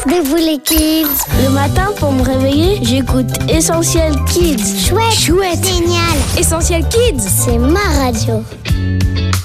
Rendez-vous les kids. Le matin, pour me réveiller, j'écoute Essentiel Kids. Chouette. Chouette. Génial. Essentiel Kids. C'est ma radio.